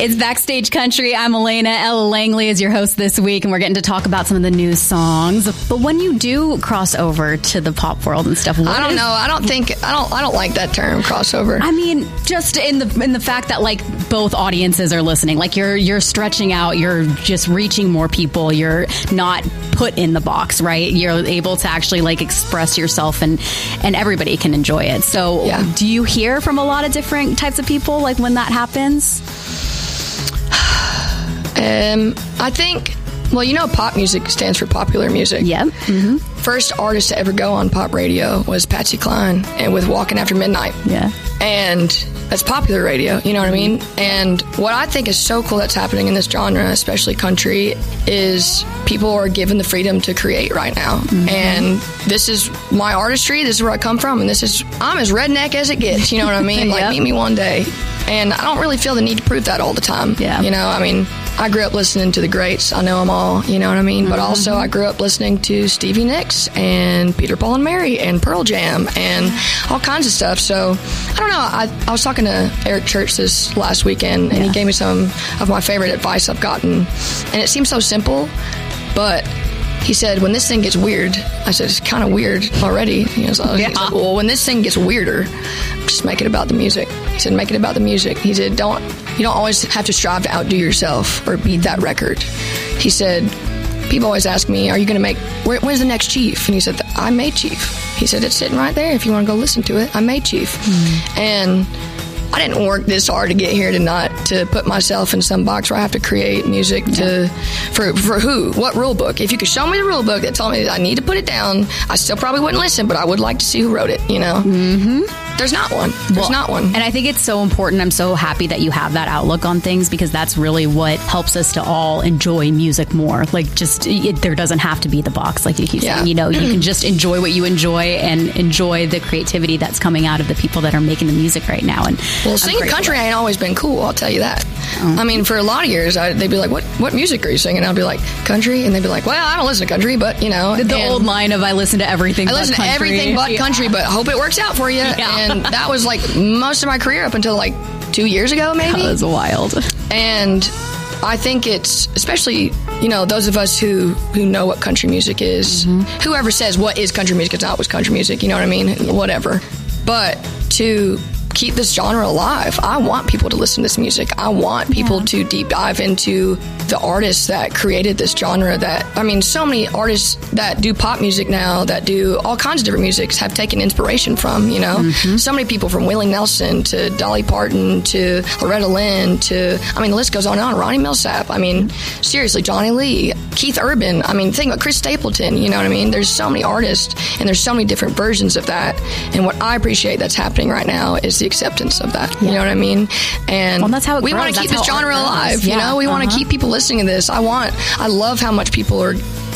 It's Backstage Country. I'm Elena. Ella Langley is your host this week, and we're getting to talk about some of the new songs. But when you do cross over to the pop world and stuff, I don't know. I don't like that term, crossover. I mean, just in the fact that like both audiences are listening, like you're stretching out, you're just reaching more people. You're not put in the box, right? You're able to actually like express yourself, and everybody can enjoy it. So, do you hear from a lot of different types of people like when that happens? I think, well, pop music stands for popular music. Yep. Mm-hmm. First artist to ever go on pop radio was Patsy Cline, and with Walking After Midnight. Yeah. And that's popular radio, you know what I mean? And what I think is so cool that's happening in this genre, especially country, is people are given the freedom to create right now. Mm-hmm. And this is my artistry, this is where I come from, and I'm as redneck as it gets, you know what I mean? Like, meet me one day. And I don't really feel the need to prove that all the time. Yeah. I mean, I grew up listening to the greats. I know them all, you know what I mean? Mm-hmm. But also I grew up listening to Stevie Nicks and Peter, Paul and Mary and Pearl Jam and all kinds of stuff. So, I don't know. I was talking to Eric Church this last weekend, and he gave me some of my favorite advice I've gotten. And it seems so simple, but he said, when this thing gets weird, I said, it's kind of weird already. He said, well, when this thing gets weirder, just make it about the music. He said, make it about the music. He said, you don't always have to strive to outdo yourself or beat that record. He said, people always ask me, are you going to make, when's the next Chief? And he said, I made Chief. He said, it's sitting right there if you want to go listen to it. I made Chief. Mm-hmm. And I didn't work this hard to get here to put myself in some box where I have to create music for who? What rule book? If you could show me the rule book that told me that I need to put it down, I still probably wouldn't listen, but I would like to see who wrote it, Mm-hmm. There's not one. There's not one. And I think it's so important. I'm so happy that you have that outlook on things, because that's really what helps us to all enjoy music more. Like, there doesn't have to be the box, like you keep saying. You can just enjoy what you enjoy and enjoy the creativity that's coming out of the people that are making the music right now. And singing country ain't always been cool, I'll tell you that. I mean, for a lot of years, they'd be like, what music are you singing? I'd be like, country. And they'd be like, well, I don't listen to country, but, The old line of, I listen to everything but country. I listen to everything but country, but hope it works out for you. Yeah. And that was like most of my career up until like 2 years ago, maybe. That was wild. And I think it's, especially, those of us who know what country music is, whoever says what is country music, it's not what's country music, you know what I mean? Whatever. But to keep this genre alive, I want people to listen to this music. I want people to deep dive into the artists that created this genre. So many artists that do pop music now, that do all kinds of different musics, have taken inspiration from, So many people, from Willie Nelson to Dolly Parton to Loretta Lynn to, the list goes on and on. Ronnie Millsap. Seriously, Johnny Lee, Keith Urban. Think about Chris Stapleton, you know what I mean? There's so many artists, and there's so many different versions of that. And what I appreciate that's happening right now is the acceptance of that. You know what I mean? And that's how we want to keep this genre alive. We want to keep people listening to this. I love how much people are